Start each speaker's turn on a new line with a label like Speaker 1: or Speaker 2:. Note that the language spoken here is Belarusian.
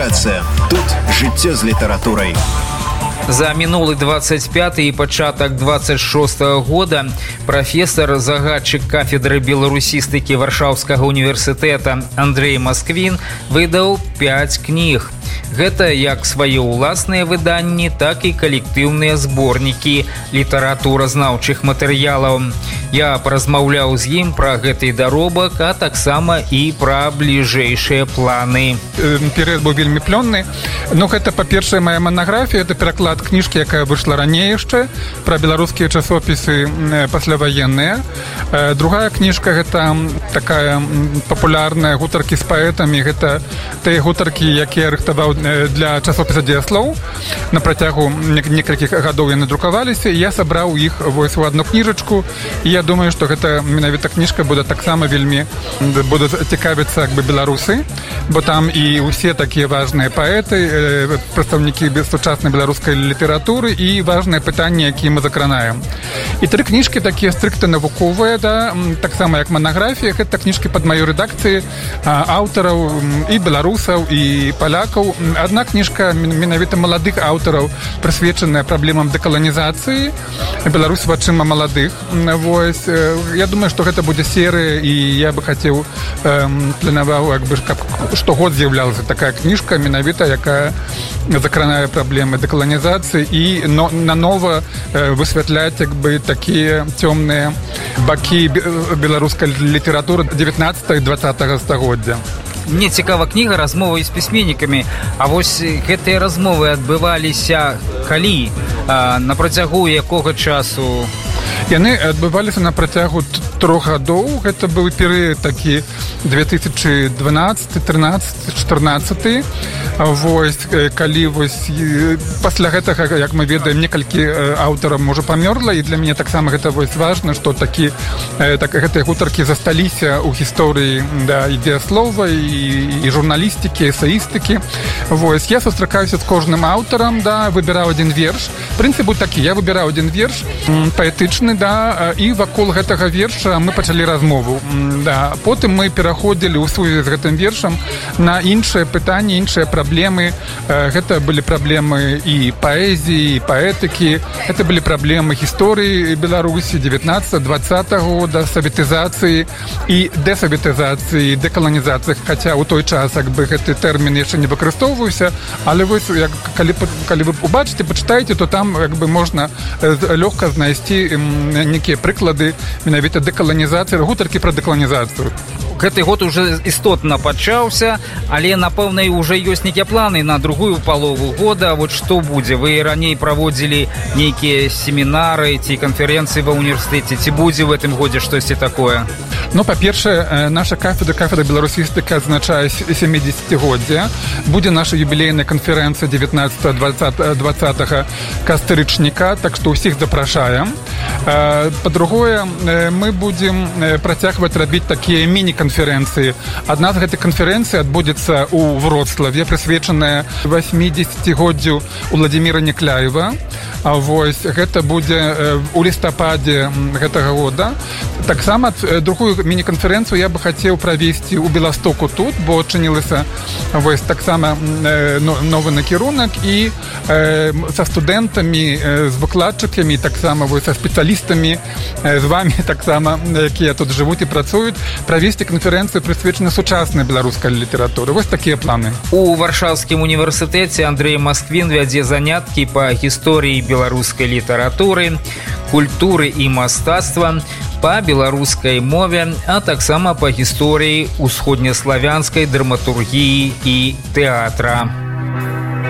Speaker 1: Літарацыя. Тут жыццё з літаратурай.
Speaker 2: За мінулы 25 і пачатак 26 года прафесар, загадчык кафедры беларусістыкі Варшаўскага універсітэта Андрей Масквін выдаў 5 кніг. Гэта як свае ўласныя выданні, так і калектыўныя зборнікі літаратуразнаўчых матэрыялаў. Я паразмаўляў з ім пра гэты даробак, а таксама і пра бліжэйшыя планы.
Speaker 3: Перыяд быў вельмі плённы. Ну, гэта, па-першае, мая манаграфія, это пераклад кніжкі, якая выйшла раней яшчэ, пра беларускія часопісы пасляваенныя. Другая кніжка, гэта такая папулярная гутаркі з паэтамі, гэта тыя гутаркі, якія рыхтаваў для часопіса «Дзеяслоў». На працягу некалькіх гадоў яны друкаваліся, і я сабраў іх вось у адну кніжачку, і я думаю, што гэта менавіта кніжка будзе таксама вельмі будуць цікавіцца як бы беларусы, бо там і ўсе такія важныя паэты, прадстаўнікі сучаснай беларускай літаратуры і важныя пытанні, якія мы закранаем. І 3 кніжкі такія стрыкта навуковыя, да, таксама як манаграфія. Гэта кніжкі пад маёй рэдакцыі аўтараў і беларусаў, і палякаў. Адна кніжка менавіта маладых аўтараў, прысвечаная праблемам дэкаланізацыі Беларусь вачыма маладых. Вось, я думаю, што гэта будзе серыя, і я бы хацеў планаваў, як бы, каб штогод з'яўлялася такая кніжка, менавіта якая закранае праблемы дэкаланізацыі і нанова высвятляць як бы такія цёмныя бакі беларускай літаратуры 19 і 20 стагоддзя.
Speaker 2: Мне цікава кніга «Размовы з пісьменнікамі». А вось гэтыя размовы адбываліся калі? На працягу якога часу?
Speaker 3: Яны адбываліся на працягу 3 гадоў. Гэта быў перыяд такі 2012, 13, 14. Вось, калі вось пасля гэтага, як мы ведаем, некалькі аўтараў можа памёрла, і для мяне таксама гэта вось важна, што гэтыя гутаркі засталіся ў гісторыі, да, і дзеяслова, і журналістыкі, эсеістыкі. Вось, я сустракаюся з кожным аўтарам, да, выбіраў адзін верш. Прынцып быў такі: я выбіраў адзін верш паэтычны, да, і вакол гэтага верша мы пачалі размову. Да. Потым мы пераходзілі ў сувязі з гэтым вершам на іншыя пытанні, іншыя праблемы. Гэта былі праблемы і паэзіі, і паэтыкі. Гэта былі праблемы гісторыі Беларусі 19-20 года, саветызацыі і дэсаветызацыі, дэкаланізацыі. Хаця ў той час як бы гэты тэрмін яшчэ не выкарыстоўваўся, але вось, калі вы убачыце, пачытаеце, то там як бы можна лёгка знайсці некія прыклады менавіта дэкаланізацыі, гутаркі пра дэкаланізацыю.
Speaker 2: Гэты год уже істотна пачаўся, але, напэўна, ўжо ёсць нейкія планы на другую палову года. Вот што будзе? Вы раней праводзілі нейкія семінары ці канферэнцыі ва ўніверсітэце. Ці будзе в гэтым годзе штосьці такое?
Speaker 3: Ну, па-першае, наша кафедра беларусістыкі адзначае 70-годдзе. Будзе наша юбілейная канферэнцыя 19-20 кастрычніка, так што ўсіх запрашаем. Па-другое, мы будзем працягваць рабіць такія міні-канферэнцыі. Адна з гэтых канферэнцый адбудзецца ў Вроцлаве, прысвечаная 80-годдзю Уладзіміра Някляева. Вось, гэта будзе у лістападзе гэтага года. Таксама другую міні-канферэнцыю я бы хацеў правесці ў Беластоку тут, бо адчынілася вось таксама новы накірунак, і са студэнтамі, з выкладчыкамі, таксама вось са спецыялістамі, з вамі таксама, якія тут жывуць і працуюць, правесці канферэнцыю, прысвечаную сучаснай беларускай літаратуры. Вось такія планы.
Speaker 2: У Варшаўскім універсітэце Андрей Масквін вядзе заняткі па гісторыі беларускай літаратуры, культуры і мастацтва, па беларускай мове, а таксама па гісторыі ўсходнеславянскай драматургіі і тэатра.